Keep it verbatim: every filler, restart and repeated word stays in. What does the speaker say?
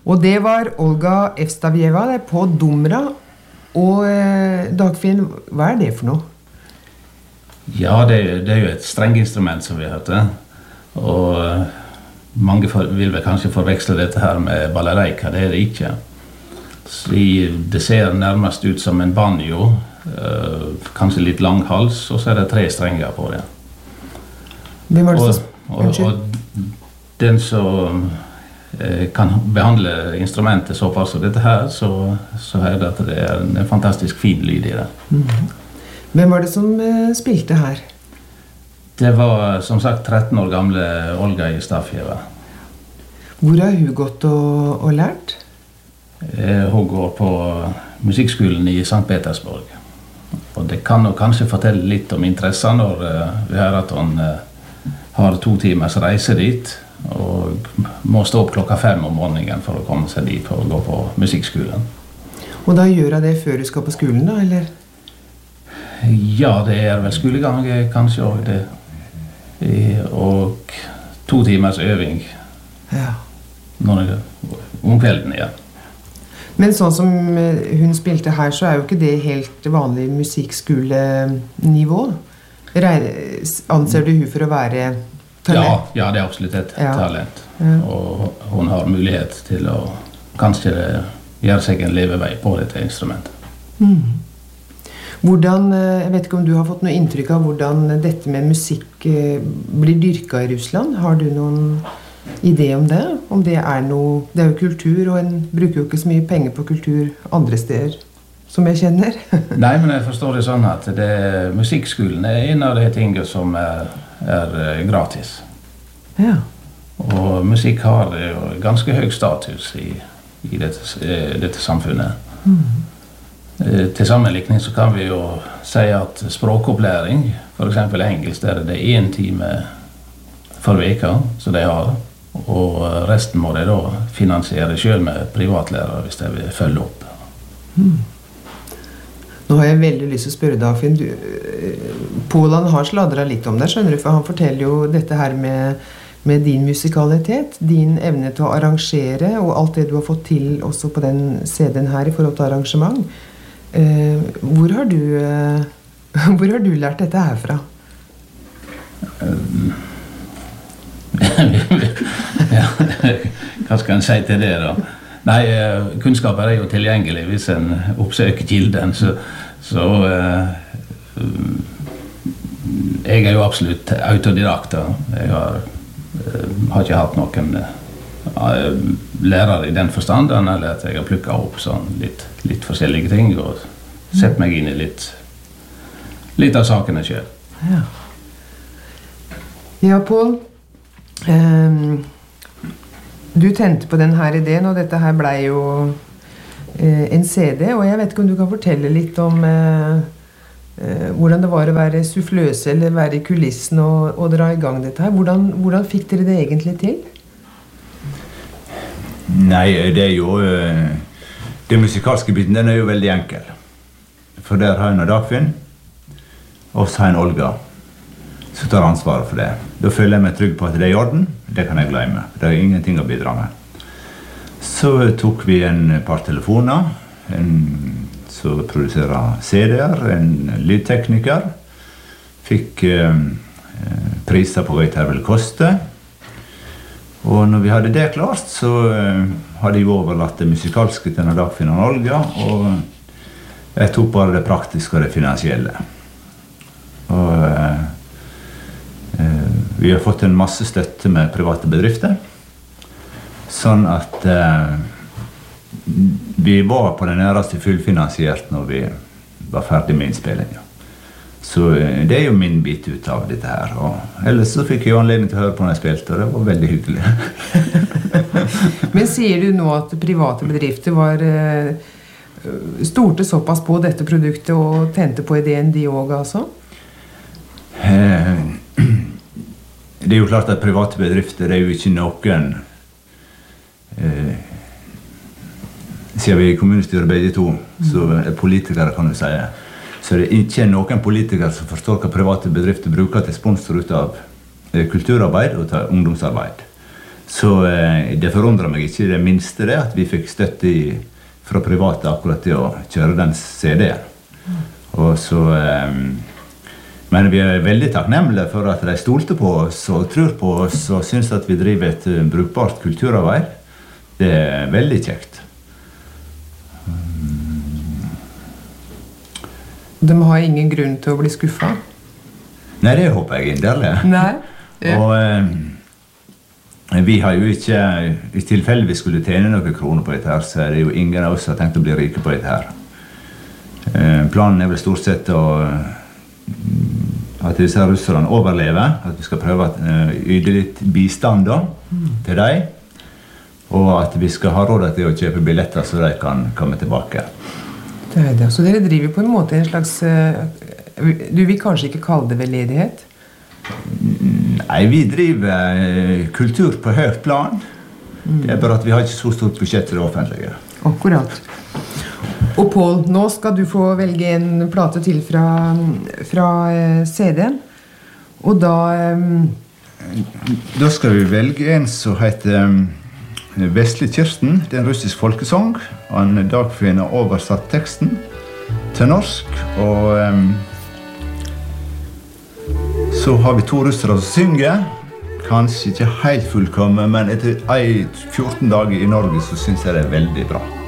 Og det var Olga Evstavieva det er på Domra. Og eh, Dagfinn, hva er det for noe? Ja, det, det er jo et strenginstrument som vi hørte. Og eh, mange for, vil vel kanskje forveksle dette her med balalaika, det er det ikke. Så det ser nærmest ut som en banjo, eh, kanskje litt lang hals, og så er det tre strenger på det. Hvem var det som... Og, og, og den som eh, kan behandle instrumentet såpass som dette her, så, så er det at det er en, en fantastisk fin lyd i det. Mm. Hvem var det som eh, spilte her? Det var som sagt tretten år gamle Olga Evstavieva. Hvor har hun gått og, og lært? Eh, hun går på musikkskolen i Sankt Petersburg. Og det kan jo kanskje fortelle litt om interessen når eh, vi hører at hun eh, har to timers reise dit, og må stå opp klokka fem om morgenen for å komme seg dit for å gå på musikkskolen. Og da gjør hun det før du skal på skolen da, eller? Ja, det er vel skolegang kanskje også det. Og to timers øving. Ja. Når det, om kvelden, ja. Men sånn som hun spilte her, så er jo ikke det helt vanlig musikkskolenivå. Anser du hun for å være talent? Ja, ja, det er absolutt et ja. talent. Ja. Og hun har mulighet til å kanskje gjøre seg en levevei på dette instrumentet. Mm. Hvordan, jeg vet ikke om du har fått noe inntrykk av hvordan dette med musikk blir dyrket i Russland. Har du noen idé om det? Om det er noe, det er jo kultur, og en bruker jo ikke så mye penger på kultur andre steder, som jeg kjenner. Nei, men jeg forstår det sånn at det, musikkskolen er en av de tingene som er, er gratis. Ja. Og musikk har jo ganske høy status i, i dette, dette samfunnet. Mm. Til sammenlikning så kan vi jo si at språkopplæring, for eksempel engelsk, der det er en time for veka, så de har, og resten må de da finansiere selv med privatlærere hvis de vil følge opp. Mm. Nå har jeg veldig lyst til å spørre Dagfinn, du, Polan har sladret litt om det, skjønner du, for han forteller jo dette her med, med din musikalitet, din evne til å arrangere, og alt det du har fått til også på den C D-en her i forhold til arrangement. Eh, hvor, har du, eh, hvor har du lært dette her fra? Um, ja, hva skal en si til det da? Nei, kunnskaper er jo tilgjengelig hvis en oppsøker kilden, så, så uh, jeg er jo absolutt autodidakt. Jeg har, uh, har ikke hatt noen uh, lærer i den forstanden, eller at jeg har plukket opp sånn litt, litt forskjellige ting og sett meg inn i litt, litt av sakene selv. Ja, ja Pål. Um, du tente på denne ideen, og dette her ble jo uh, en C D, og jeg vet ikke om du kan fortelle litt om uh, uh, hvordan det var å være suffløse eller være i kulissen og, og dra i gang dette her. Hvordan, hvordan fikk dere det egentlig til? Nei, det er jo uh, det musikalske biten, den er jo veldig enkel. For der har jeg en Dagfinn, og så har jeg en Olga, som tar ansvaret for det. Da føler jeg meg trygg på at det er i orden, det kan jeg glemme. Det er ingenting å bidra med. Så tok vi en par telefoner, en som produserer C D-er, en lydtekniker, fikk eh, priser på hva det ville koste. Og når vi hadde det klart, så eh, hadde jeg overlatt det musikalske til Dagfinn og Olga, og jeg tok bare det praktiske og det finansielle. Og eh, vi har fått en masse støtte med private bedrifter, sånn at eh, vi var på den nærmeste fullfinansiert når vi var ferdig med innspillingen. Så eh, det er jo min bit ut av dette her. Og ellers så fikk jeg anledning til å høre på når jeg spilte, og det var veldig hyggelig. Men sier du nå at private bedrifter var eh, storte såpass på dette produktet og tente på ideen de også, altså? Eh, Det er jo klart at private bedrifter er jo ikke noen, eh, siden vi er i kommunestyret begge to, så er politikere, kan du si. Så det er ikke noen politikere som forstår hva private bedrifter bruker til sponsor ut av eh, kulturarbeid og til ungdomsarbeid. Så eh, det forundrer meg ikke det minste det at vi fikk støtte i, fra private akkurat til å kjøre den C D-en. Og så, eh, men vi er veldig takknemlige for at de stolte på oss og tror på oss og synes at vi driver et uh, brukbart kulturarbeid. Det er veldig kjekt. De har ingen grunn til å bli skuffet? Nei, det håper jeg inderlig. Nei. Ja. Og eh, vi har jo ikke, i tilfelle vi skulle tjene noen kroner på dette her, så er det jo ingen av oss som har tenkt å bli rike på dette her. Planen er vel stort sett å at disse russerne overlever, at vi skal prøve å yte litt bistand da, til dem, og at vi skal ha råd til å kjøpe billetter så de kan komme tilbake. Det er det. Så dere driver på en måte en slags, du vil kanskje ikke kalle det veldedighet? Nei, vi driver kultur på høyt plan. Det er bare at vi har ikke så stort budsjett til det offentlige. Akkurat. Og Paul, nå skal du få velge en plate til fra, fra C D-en. Og da... Um... Da skal vi velge en som heter um, Vestlig Kirsten. Det er en russisk folkesang. Og Dagfinn har oversatt teksten til norsk. Og um, så har vi to russere som synger. Kanskje ikke helt fullkommen, men etter fjorten dager i Norge så synes jeg det er veldig bra.